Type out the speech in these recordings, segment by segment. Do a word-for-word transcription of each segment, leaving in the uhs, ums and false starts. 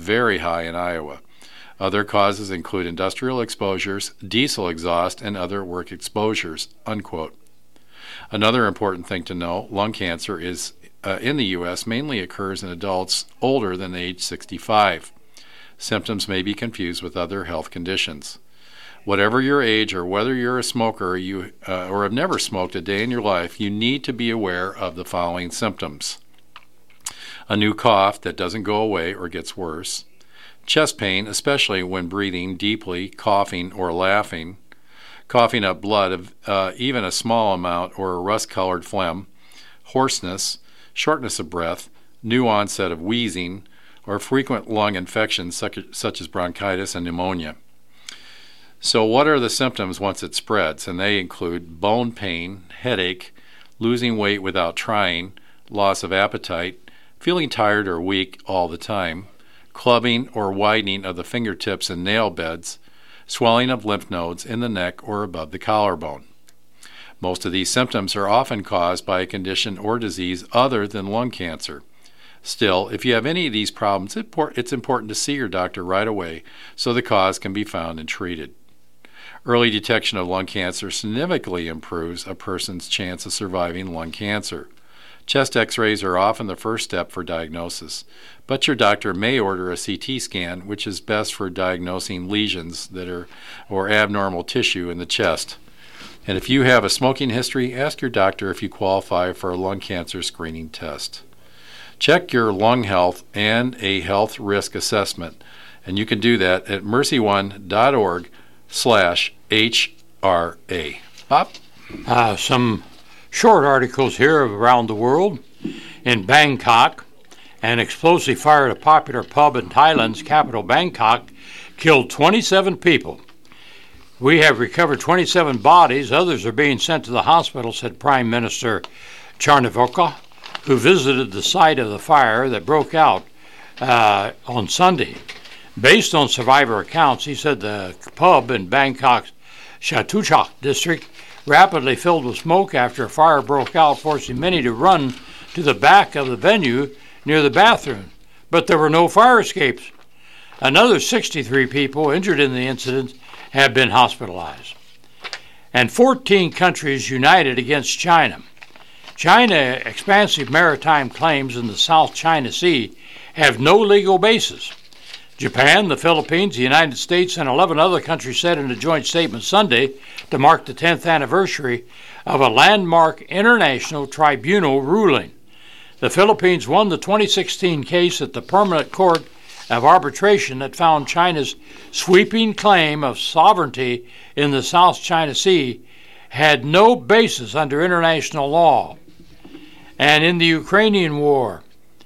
very high in Iowa. Other causes include industrial exposures, diesel exhaust, and other work exposures, unquote. Another important thing to know, lung cancer is uh, in the U S mainly occurs in adults older than age sixty-five. Symptoms may be confused with other health conditions. Whatever your age or whether you're a smoker or, you, uh, or have never smoked a day in your life, you need to be aware of the following symptoms. A new cough that doesn't go away or gets worse. Chest pain, especially when breathing deeply, coughing, or laughing. Coughing up blood of uh, even a small amount or a rust-colored phlegm. Hoarseness, shortness of breath, new onset of wheezing, or frequent lung infections such, such as bronchitis and pneumonia. So what are the symptoms once it spreads? And they include bone pain, headache, losing weight without trying, loss of appetite, feeling tired or weak all the time, clubbing or widening of the fingertips and nail beds, swelling of lymph nodes in the neck or above the collarbone. Most of these symptoms are often caused by a condition or disease other than lung cancer. Still, if you have any of these problems, it's important to see your doctor right away so the cause can be found and treated. Early detection of lung cancer significantly improves a person's chance of surviving lung cancer. Chest x-rays are often the first step for diagnosis, but your doctor may order a C T scan, which is best for diagnosing lesions that are or abnormal tissue in the chest. And if you have a smoking history, ask your doctor if you qualify for a lung cancer screening test. Check your lung health and a health risk assessment, and you can do that at mercy one dot org slash H R A. Bob? Uh, some short articles here around the world. In Bangkok, an explosive fire at a popular pub in Thailand's capital, Bangkok, killed twenty-seven people. We have recovered twenty-seven bodies. Others are being sent to the hospital, said Prime Minister Charnavoka, who visited the site of the fire that broke out uh, on Sunday. Based on survivor accounts, he said the pub in Bangkok's Chatuchak district rapidly filled with smoke after a fire broke out, forcing many to run to the back of the venue near the bathroom. But there were no fire escapes. Another sixty-three people injured in the incident have been hospitalized. And fourteen countries united against China. China's expansive maritime claims in the South China Sea have no legal basis. Japan, the Philippines, the United States, and eleven other countries said in a joint statement Sunday to mark the tenth anniversary of a landmark international tribunal ruling. The Philippines won the twenty sixteen case at the Permanent Court of Arbitration that found China's sweeping claim of sovereignty in the South China Sea had no basis under international law. And in the Ukrainian war,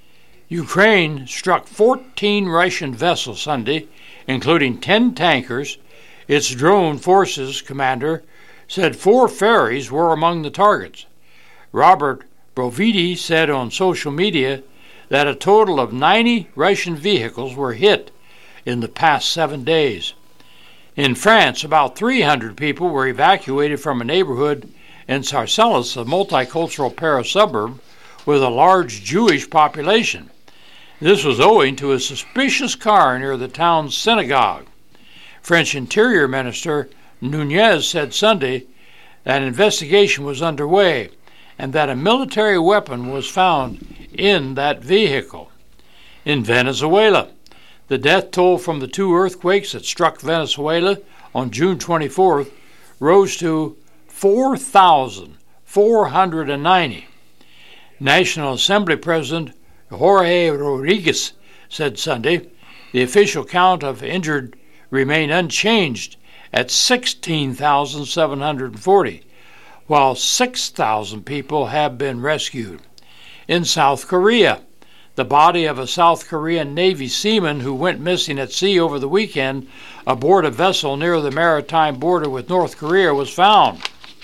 Ukraine struck fourteen Russian vessels Sunday, including ten tankers. Its drone forces commander said four ferries were among the targets. Robert Brovidi said on social media that a total of ninety Russian vehicles were hit in the past seven days. In France, about three hundred people were evacuated from a neighborhood in Sarcelles, a multicultural Paris suburb with a large Jewish population. This was owing to a suspicious car near the town's synagogue. French Interior Minister Nunez said Sunday that an investigation was underway and that a military weapon was found in that vehicle. In Venezuela, the death toll from the two earthquakes that struck Venezuela on June twenty-fourth rose to four thousand four hundred ninety. National Assembly President Jorge Rodriguez said Sunday the official count of injured remained unchanged at sixteen thousand seven hundred forty, while six thousand people have been rescued. In South Korea, the body of a South Korean Navy seaman who went missing at sea over the weekend aboard a vessel near the maritime border with North Korea was found.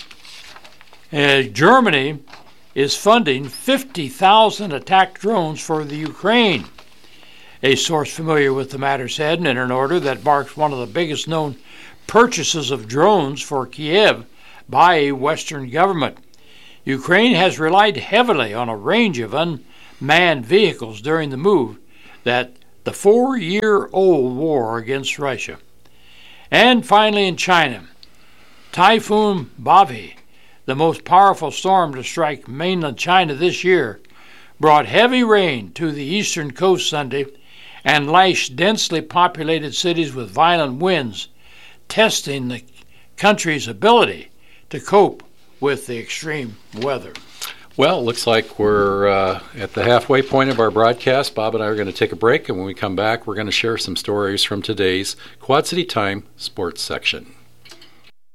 Uh, Germany is funding fifty thousand attack drones for the Ukraine. A source familiar with the matter said in an order that marks one of the biggest known purchases of drones for Kiev by a Western government. Ukraine has relied heavily on a range of unmanned vehicles during the move that the four-year-old war against Russia. And finally in China, Typhoon Bavi, the most powerful storm to strike mainland China this year, brought heavy rain to the eastern coast Sunday and lashed densely populated cities with violent winds, testing the country's ability to cope with the extreme weather. Well, it looks like we're uh, at the halfway point of our broadcast. Bob and I are going to take a break, and when we come back, we're going to share some stories from today's Quad City Time sports section.